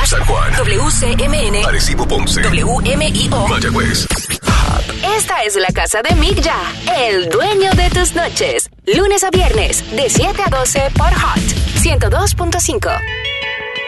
San Juan, WCMN, Arecibo, Ponce, WMIO, Mayagüez. Esta es la casa de Migya, el dueño de tus noches. Lunes a viernes, de 7 a 12 por Hot 102.5.